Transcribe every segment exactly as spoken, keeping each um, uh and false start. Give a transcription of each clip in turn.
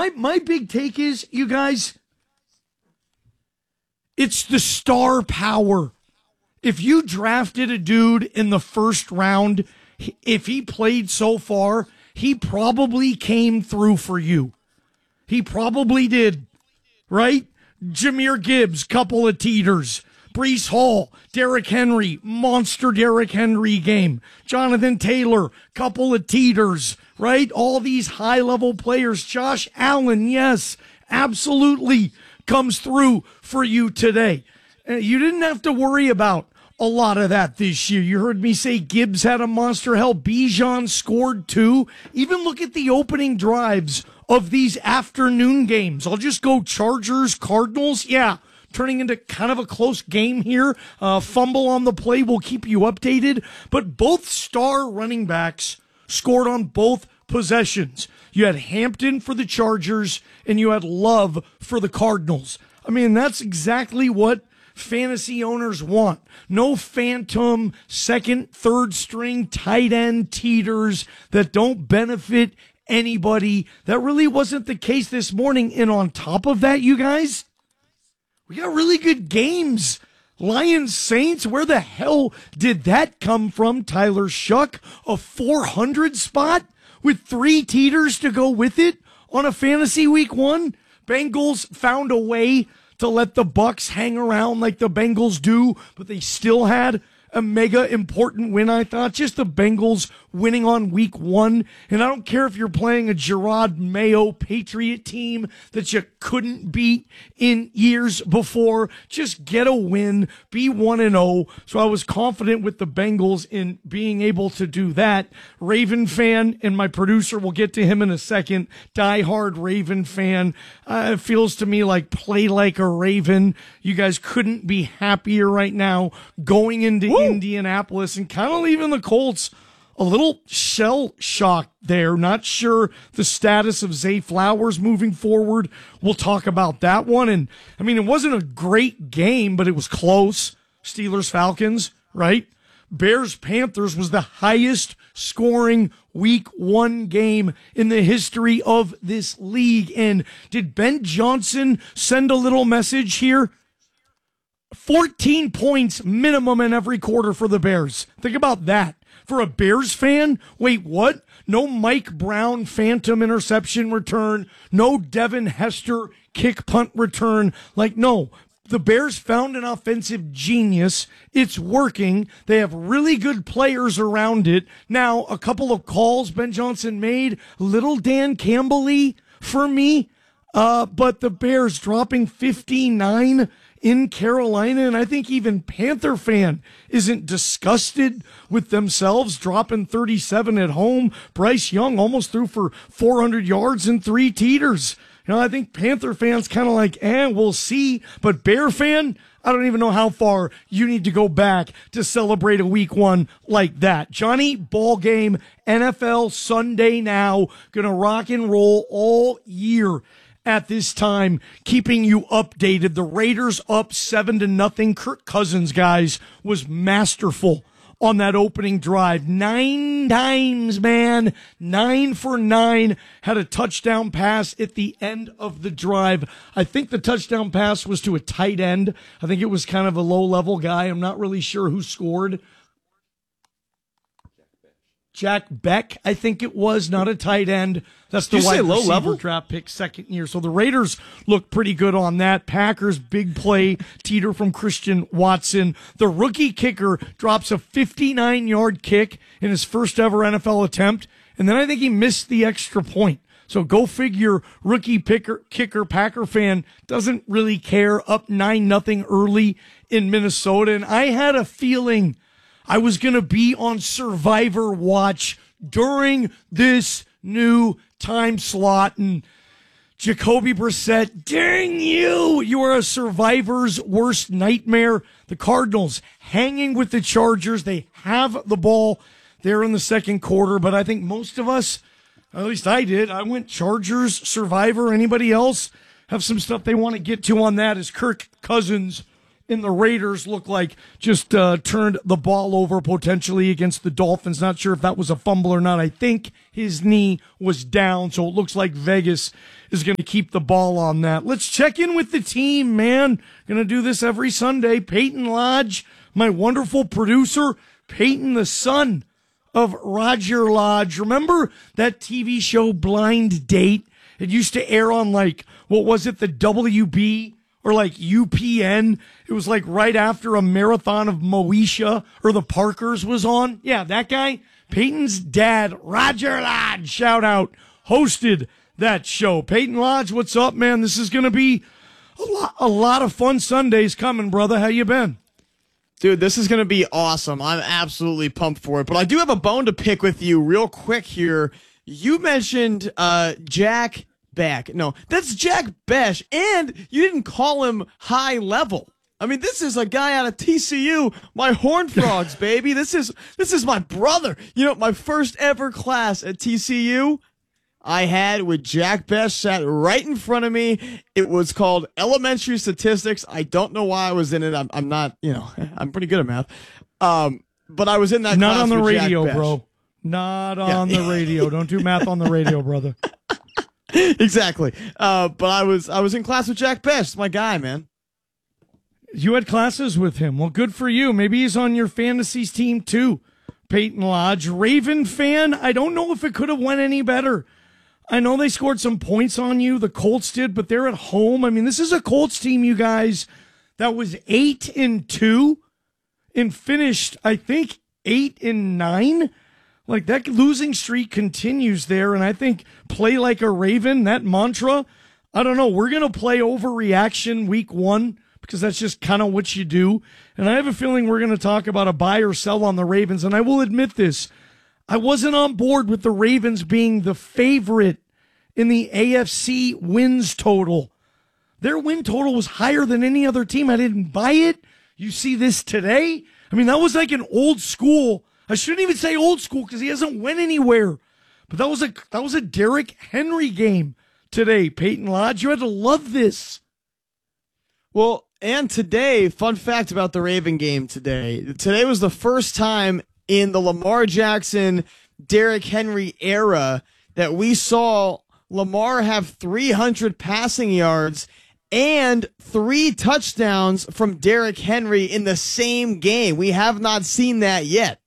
my my big take is, you guys, it's the star power. If you drafted a dude in the first round, if he played so far, he probably came through for you. He probably did, right? Jahmyr Gibbs, couple of teeters. Breece Hall, Derrick Henry, monster Derrick Henry game. Jonathan Taylor, couple of teeters, right? All these high-level players. Josh Allen, yes, absolutely comes through for you today. Uh, you didn't have to worry about a lot of that this year. You heard me say Gibbs had a monster. Hell, Bijan scored too. Even look at the opening drives of these afternoon games. I'll just go Chargers, Cardinals. Yeah, turning into kind of a close game here. Uh, fumble on the play will keep you updated. But both star running backs scored on both possessions. You had Hampton for the Chargers, and you had Love for the Cardinals. I mean, that's exactly what fantasy owners want. No phantom second, third string tight end teeters that don't benefit anybody. That really wasn't the case this morning. And on top of that, you guys, we got really good games. Lions Saints, where the hell did that come from? Tyler Shuck, a four hundred spot with three teeters to go with it on a fantasy week one. Bengals found a way to let the Bucks hang around like the Bengals do, but they still had a mega important win, I thought. Just the Bengals winning on week one. And I don't care if you're playing a Gerard Mayo Patriot team that you couldn't beat in years before. Just get a win, be one and oh. So I was confident with the Bengals in being able to do that. Raven fan, and my producer, will get to him in a second, diehard Raven fan. Uh, it feels to me like play like a Raven. You guys couldn't be happier right now going into Woo! Indianapolis and kind of leaving the Colts a little shell shocked there. Not sure the status of Zay Flowers moving forward. We'll talk about that one. And I mean, it wasn't a great game, but it was close. Steelers Falcons, right? Bears Panthers was the highest scoring week one game in the history of this league. And did Ben Johnson send a little message here? fourteen points minimum in every quarter for the Bears. Think about that. For a Bears fan, wait, what? No Mike Brown phantom interception return. No Devin Hester kick punt return. Like, no. The Bears found an offensive genius. It's working. They have really good players around it. Now, a couple of calls Ben Johnson made. Little Dan Campbell-y for me. Uh, but the Bears dropping fifty-nine in Carolina, and I think even Panther fan isn't disgusted with themselves dropping thirty-seven at home. Bryce Young almost threw for four hundred yards and three teeters. You know, I think Panther fans kind of like, eh, we'll see. But Bear fan, I don't even know how far you need to go back to celebrate a week one like that. Johnny, ball game, N F L Sunday now, gonna rock and roll all year at this time, keeping you updated. The Raiders up seven to nothing. Kirk Cousins, guys, was masterful on that opening drive. Nine times, man. Nine for nine. Had a touchdown pass at the end of the drive. I think the touchdown pass was to a tight end. I think it was kind of a low-level guy. I'm not really sure who scored. Jack Beck, I think it was, not a tight end. That's the wide receiver level draft pick, second year. So the Raiders look pretty good on that. Packers, big play, teeter from Christian Watson. The rookie kicker drops a fifty-nine-yard kick in his first ever N F L attempt, and then I think he missed the extra point. So go figure, rookie picker, kicker, Packer fan doesn't really care, up nine nothing early in Minnesota. And I had a feeling I was going to be on Survivor Watch during this new time slot. And Jacoby Brissett, dang you, you are a Survivor's worst nightmare. The Cardinals hanging with the Chargers. They have the ball there in the second quarter, but I think most of us, at least I did, I went Chargers, Survivor. Anybody else have some stuff they want to get to on that as Kirk Cousins and the Raiders look like just uh, turned the ball over potentially against the Dolphins. Not sure if that was a fumble or not. I think his knee was down, so it looks like Vegas is going to keep the ball on that. Let's check in with the team, man. Going to do this every Sunday. Peyton Lodge, my wonderful producer. Peyton, the son of Roger Lodge. Remember that T V show Blind Date? It used to air on, like, what was it, the W B? Or like U P N. It was like right after a marathon of Moesha or the Parkers was on. Yeah, that guy. Peyton's dad, Roger Lodge, shout out, hosted that show. Peyton Lodge, what's up, man? This is going to be a lot, a lot of fun Sundays coming, brother. How you been? Dude, this is going to be awesome. I'm absolutely pumped for it. But I do have a bone to pick with you real quick here. You mentioned uh, Jack Back. No, that's Jack Bech, and you didn't call him high level. I mean, this is a guy out of T C U, my Horned Frogs, baby. This is this is my brother. You know, my first ever class at T C U, I had with Jack Bech sat right in front of me. It was called Elementary Statistics. I don't know why I was in it. I'm, I'm not, you know, I'm pretty good at math. Um, but I was in that not class on the with radio, Jack Bech. bro. Not on yeah. the radio. Don't do math on the radio, brother. Exactly. Uh, but I was I was in class with Jack Bech. It's my guy, man. You had classes with him. Well, good for you. Maybe he's on your fantasies team too. Peyton Lodge, Raven fan. I don't know if it could have went any better. I know they scored some points on you. The Colts did, but they're at home. I mean, this is a Colts team, you guys, that was eight and two and finished, I think, eight and nine. Like, that losing streak continues there, and I think play like a Raven, that mantra, I don't know, we're going to play overreaction week one because that's just kind of what you do. And I have a feeling we're going to talk about a buy or sell on the Ravens, and I will admit this, I wasn't on board with the Ravens being the favorite in the A F C wins total. Their win total was higher than any other team. I didn't buy it. You see this today? I mean, that was like an old school, I shouldn't even say old school because he hasn't went anywhere. But that was a that was a Derrick Henry game today, Peyton Lodge. You had to love this. Well, and today, fun fact about the Raven game today. Today was the first time in the Lamar Jackson, Derrick Henry era that we saw Lamar have three hundred passing yards and three touchdowns from Derrick Henry in the same game. We have not seen that yet.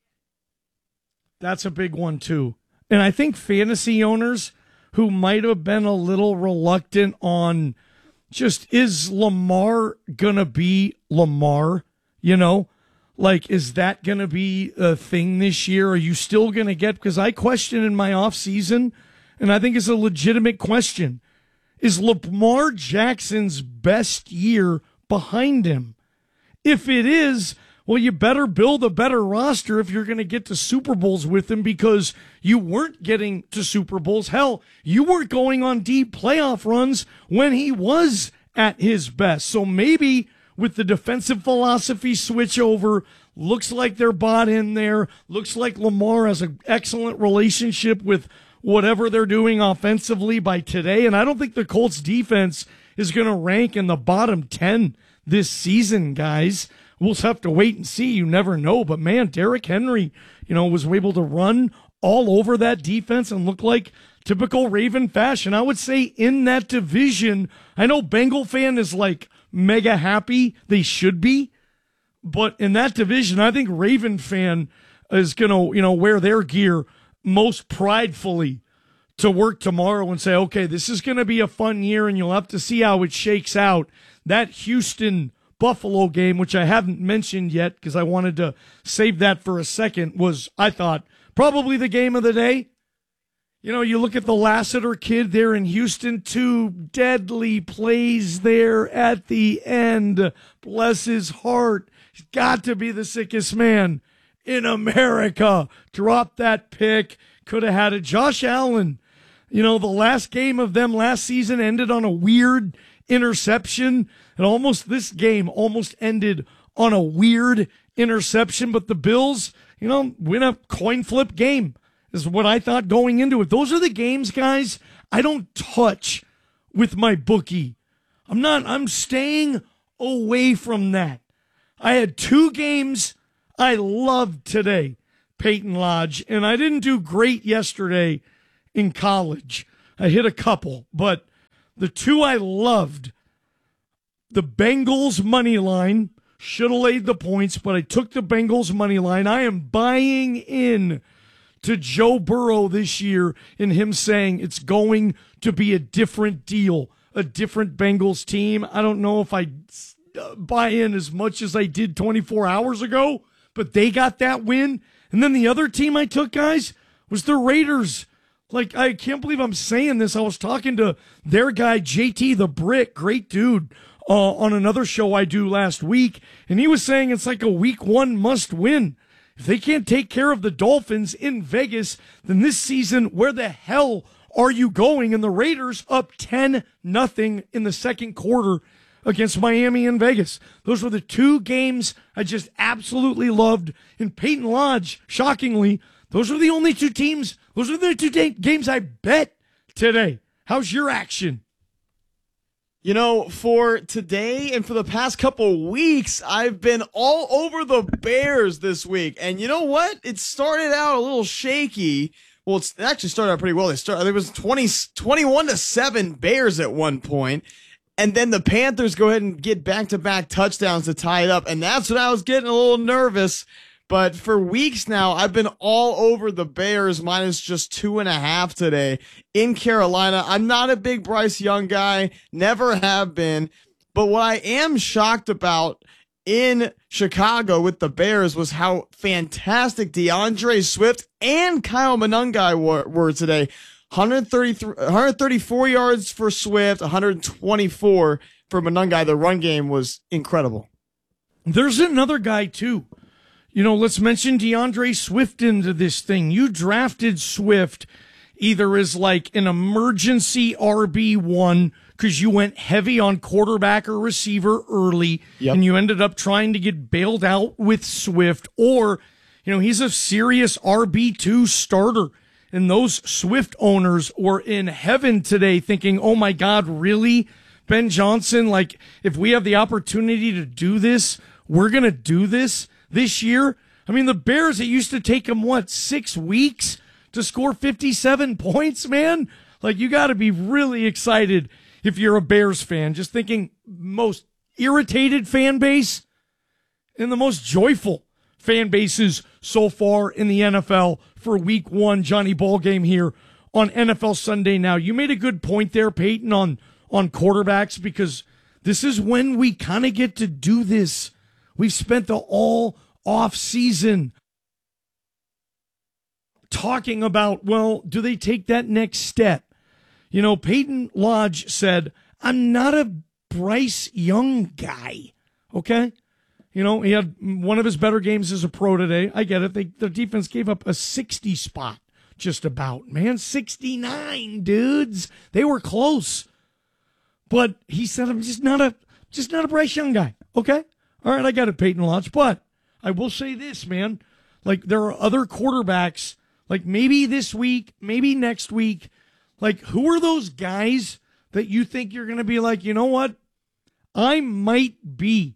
That's a big one, too. And I think fantasy owners who might have been a little reluctant on just, is Lamar going to be Lamar? You know, like, is that going to be a thing this year? Are you still going to get, because I questioned in my offseason, and I think it's a legitimate question, is Lamar Jackson's best year behind him? If it is, well, you better build a better roster if you're going to get to Super Bowls with him, because you weren't getting to Super Bowls. Hell, you weren't going on deep playoff runs when he was at his best. So maybe with the defensive philosophy switch over, looks like they're bought in there. Looks like Lamar has an excellent relationship with whatever they're doing offensively by today. And I don't think the Colts defense is going to rank in the bottom ten this season, guys. We'll just have to wait and see. You never know. But, man, Derrick Henry, you know, was able to run all over that defense and look like typical Raven fashion. I would say in that division, I know Bengal fan is, like, mega happy. They should be. But in that division, I think Raven fan is going to, you know, wear their gear most pridefully to work tomorrow and say, okay, this is going to be a fun year, and you'll have to see how it shakes out. That Houston Buffalo game, which I haven't mentioned yet because I wanted to save that for a second, was, I thought, probably the game of the day. You know, you look at the Lassiter kid there in Houston, two deadly plays there at the end. Bless his heart. He's got to be the sickest man in America. Dropped that pick. Could have had it. Josh Allen, you know, the last game of them last season ended on a weird interception. And almost this game almost ended on a weird interception. But the Bills, you know, win a coin flip game is what I thought going into it. Those are the games, guys, I don't touch with my bookie. I'm not, I'm staying away from that. I had two games I loved today, Peyton Lodge, and I didn't do great yesterday in college. I hit a couple, but the two I loved, the Bengals money line, should have laid the points, but I took the Bengals money line. I am buying in to Joe Burrow this year in him saying it's going to be a different deal, a different Bengals team. I don't know if I buy in as much as I did twenty-four hours ago, but they got that win. And then the other team I took, guys, was the Raiders. Like, I can't believe I'm saying this. I was talking to their guy, J T the Brick, great dude, uh, on another show I do last week, and he was saying it's like a week one must win. If they can't take care of the Dolphins in Vegas, then this season, where the hell are you going? And the Raiders up ten nothing in the second quarter against Miami and Vegas. Those were the two games I just absolutely loved. In Peyton Lodge, shockingly, those are the only two teams, those are the two da- games I bet today. How's your action? You know, for today and for the past couple weeks, I've been all over the Bears this week. And you know what? It started out a little shaky. Well, it's, it actually started out pretty well. They started, there was twenty, twenty-one to seven Bears at one point. And then the Panthers go ahead and get back-to-back touchdowns to tie it up. And that's when I was getting a little nervous. But for weeks now, I've been all over the Bears, minus just two and a half today in Carolina. I'm not a big Bryce Young guy, never have been. But what I am shocked about in Chicago with the Bears was how fantastic DeAndre Swift and Kyle Monangai were, were today. one thirty-three, one thirty-four yards for Swift, one twenty-four for Monangai. The run game was incredible. There's another guy, too. You know, let's mention DeAndre Swift into this thing. You drafted Swift either as like an emergency R B one because you went heavy on quarterback or receiver early, yep. and you ended up trying to get bailed out with Swift, or, you know, he's a serious R B two starter. And those Swift owners were in heaven today thinking, oh my God, really? Ben Johnson, like, if we have the opportunity to do this, we're going to do this this year. I mean, the Bears, it used to take them, what, six weeks to score fifty-seven points, man? Like, you got to be really excited if you're a Bears fan. Just thinking most irritated fan base and the most joyful fan bases so far in the N F L for week one. Johnny Ballgame here on N F L Sunday Now. You made a good point there, Peyton, on, on quarterbacks, because this is when we kind of get to do this. We've spent the all off season talking about, well, do they take that next step? You know, Peyton Lodge said, I'm not a Bryce Young guy. Okay? You know, he had one of his better games as a pro today. I get it. They, their defense gave up a sixty spot just about, man. sixty-nine, dudes. They were close. But he said, I'm just not a, just not a Bryce Young guy. Okay? All right, I got it, Peyton Lodge. But I will say this, man. Like, there are other quarterbacks, like maybe this week, maybe next week. Like, who are those guys that you think you're going to be like, you know what? I might be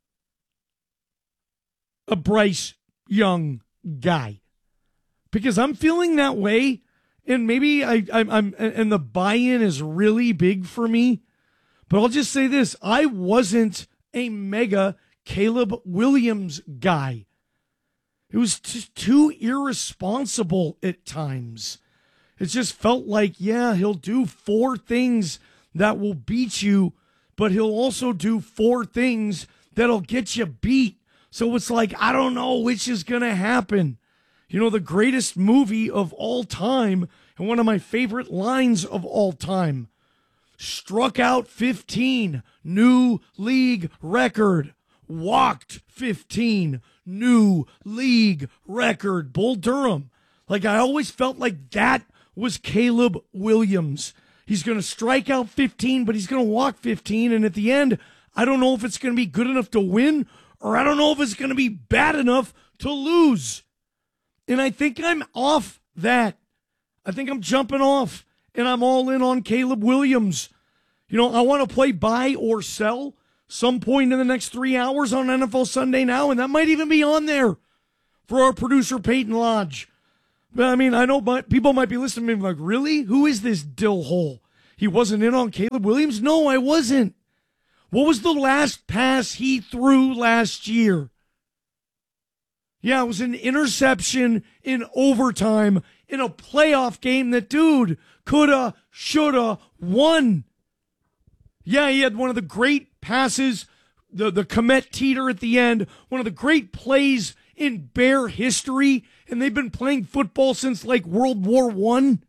a Bryce Young guy. Because I'm feeling that way, and maybe I, I'm, I'm, and the buy-in is really big for me. But I'll just say this. I wasn't a mega Caleb Williams guy. It was just too irresponsible at times. It just felt like, yeah, he'll do four things that will beat you, but he'll also do four things that'll get you beat. So it's like, I don't know which is going to happen. You know, the greatest movie of all time, and one of my favorite lines of all time, struck out fifteen, new league record. Walked fifteen, new league record. Bull Durham. Like, I always felt like that was Caleb Williams. He's going to strike out fifteen, but he's going to walk fifteen. And at the end, I don't know if it's going to be good enough to win, or I don't know if it's going to be bad enough to lose. And I think I'm off that. I think I'm jumping off, and I'm all in on Caleb Williams. You know, I want to play buy or sell. some point in the next three hours on N F L Sunday Now, and that might even be on there for our producer, Peyton Lodge. But I mean, I know but people might be listening to me like, really? Who is this dill hole? He wasn't in on Caleb Williams? No, I wasn't. What was the last pass he threw last year? Yeah, it was an interception in overtime in a playoff game that, dude, coulda, shoulda, won. Yeah, he had one of the great passes, the, the Komet teeter at the end, one of the great plays in Bear history, and they've been playing football since like World War One.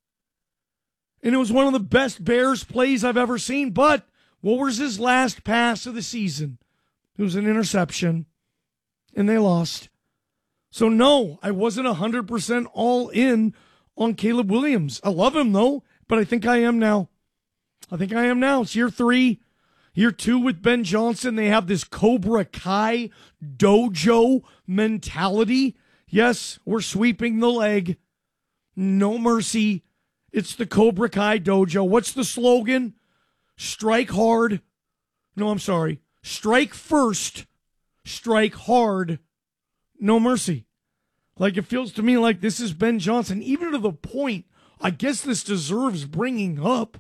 And it was one of the best Bears plays I've ever seen. But what was his last pass of the season? It was an interception, and they lost. So no, I wasn't one hundred percent all in on Caleb Williams. I love him, though, but I think I am now. I think I am now. It's year three. Year two with Ben Johnson. They have this Cobra Kai dojo mentality. Yes, we're sweeping the leg. No mercy. It's the Cobra Kai dojo. What's the slogan? Strike hard. No, I'm sorry. Strike first. Strike hard. No mercy. Like, it feels to me like this is Ben Johnson, even to the point, I guess this deserves bringing up.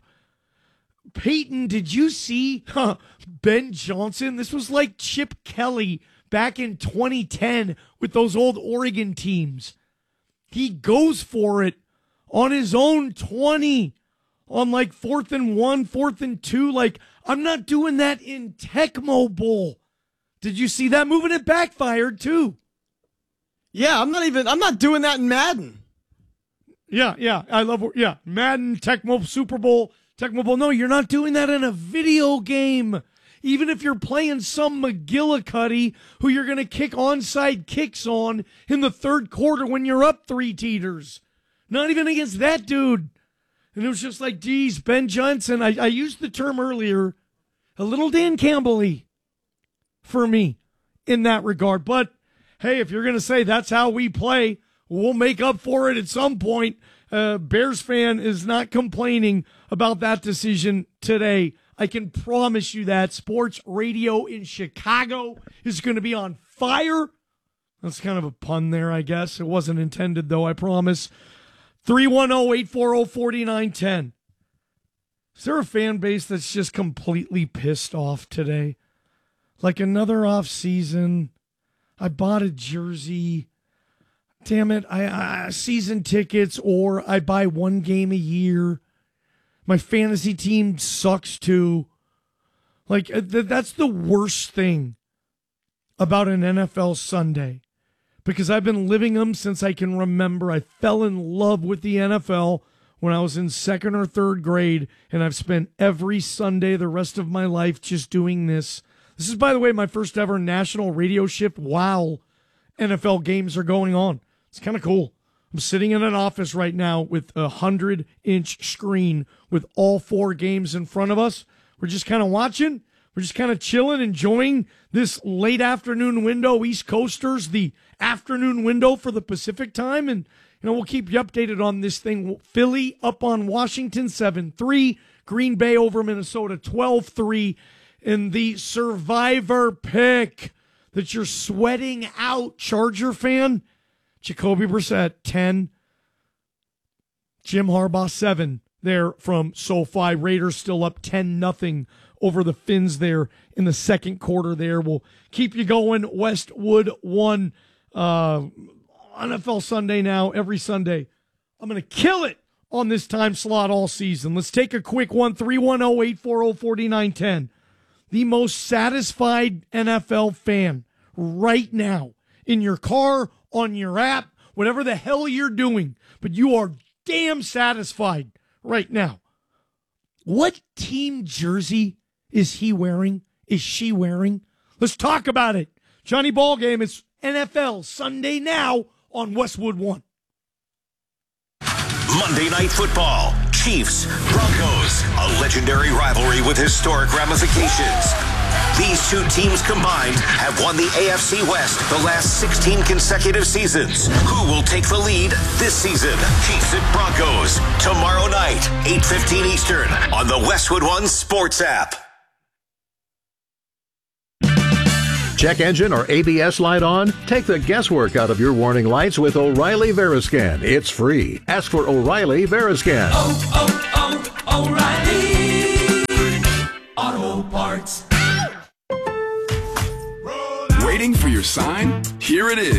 Peyton, did you see huh, Ben Johnson? This was like Chip Kelly back in twenty ten with those old Oregon teams. He goes for it on his own twenty, on like fourth and one, fourth and two. Like, I'm not doing that in Tecmo Bowl. Did you see that move? And it backfired too. Yeah, I'm not even, I'm not doing that in Madden. Yeah, yeah, I love, yeah, Madden, Tecmo, Super Bowl, Tecmo Bowl. No, you're not doing that in a video game. Even if you're playing some McGillicuddy who you're going to kick onside kicks on in the third quarter when you're up three teeters. Not even against that dude. And it was just like, geez, Ben Johnson, I, I used the term earlier, a little Dan Campbell-y for me in that regard. But, hey, if you're going to say that's how we play, we'll make up for it at some point. Uh, Bears fan is not complaining about that decision today. I can promise you that. Sports radio in Chicago is going to be on fire. That's kind of a pun there, I guess. It wasn't intended, though, I promise. three one zero, eight four zero, four nine one zero. Is there a fan base that's just completely pissed off today? Like another off season. I bought a jersey. Damn it. I, I season tickets, or I buy one game a year. My fantasy team sucks too. Like, th- that's the worst thing about an N F L Sunday. Because I've been living them since I can remember. I fell in love with the N F L when I was in second or third grade, and I've spent every Sunday the rest of my life just doing this. This is, by the way, my first ever national radio shift while N F L games are going on. It's kind of cool. I'm sitting in an office right now with a hundred-inch screen with all four games in front of us. We're just kind of watching. We're just kind of chilling, enjoying this late afternoon window. East Coasters, the afternoon window for the Pacific time. And, you know, we'll keep you updated on this thing. Philly up on Washington seven three. Green Bay over Minnesota twelve three. In the survivor pick that you're sweating out, Charger fan, Jacoby Brissett, ten. Jim Harbaugh, seven there from SoFi. Raiders still up ten nothing over the Finns there in the second quarter there. We'll keep you going. Westwood, one. Uh, N F L Sunday now, every Sunday. I'm going to kill it on this time slot all season. Let's take a quick one. three one zero, eight four zero, four nine one zero. The most satisfied N F L fan right now in your car, on your app, whatever the hell you're doing, but you are damn satisfied right now. What team jersey is he wearing? Is she wearing? Let's talk about it. Johnny Ballgame, it's N F L Sunday Now on Westwood One. Monday Night Football. Chiefs, Broncos, a legendary rivalry with historic ramifications. These two teams combined have won the A F C West the last sixteen consecutive seasons. Who will take the lead this season? Chiefs and Broncos, tomorrow night, eight fifteen Eastern, on the Westwood One Sports app. Check engine or A B S light on? Take the guesswork out of your warning lights with O'Reilly Veriscan. It's free. Ask for O'Reilly Veriscan. Oh, oh, oh, O'Reilly Auto Parts. Waiting for your sign? Here it is.